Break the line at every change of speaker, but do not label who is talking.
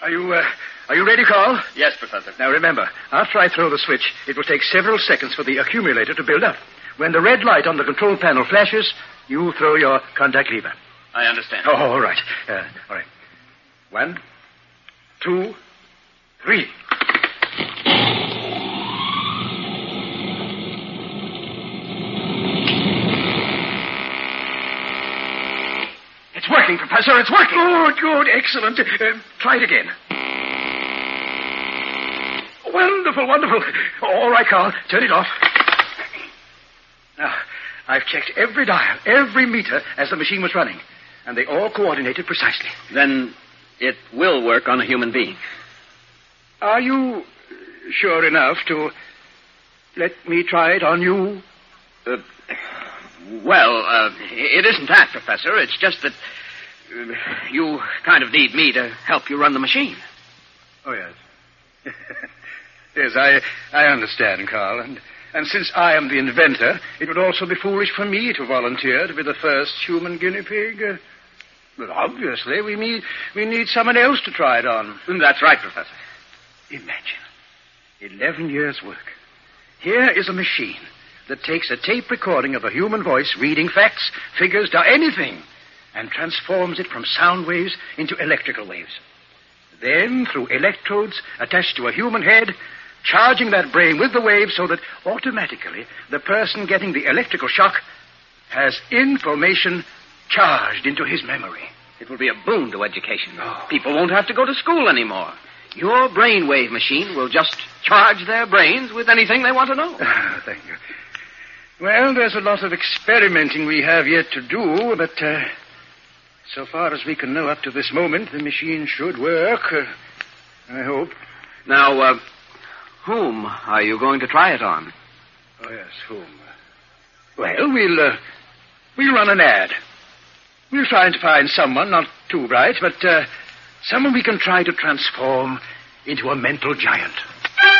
Are you ready, Carl?
Yes, Professor.
Now remember, after I throw the switch, it will take several seconds for the accumulator to build up. When the red light on the control panel flashes, you throw your contact lever.
I understand.
Oh, all right. All right. 1, 2, 3. It's working, Professor. It's working. Good. Excellent. Try it again. Wonderful. All right, Carl. Turn it off. Now, I've checked every dial, every meter as the machine was running, and they all coordinated precisely.
Then it will work on a human being.
Are you sure enough to let me try it on you?
It isn't that, Professor. It's just that you kind of need me to help you run the machine.
Oh, yes. Yes, I understand, Carl. And since I am the inventor, it would also be foolish for me to volunteer to be the first human guinea pig. But obviously, we need someone else to try it on.
That's right, Professor.
Imagine. 11 years' work. Here is a machine that takes a tape recording of a human voice reading facts, figures, anything, and transforms it from sound waves into electrical waves. Then, through electrodes attached to a human head, charging that brain with the waves so that automatically the person getting the electrical shock has information charged into his memory.
It will be a boon to education. People won't have to go to school anymore. Your brainwave machine will just charge their brains with anything they want to know.
Thank you. Well, there's a lot of experimenting we have yet to do, but so far as we can know up to this moment, the machine should work. I hope.
Now, whom are you going to try it on?
Oh, yes, whom? Well, we'll run an ad. We'll try to find someone, not too bright, but someone we can try to transform into a mental giant.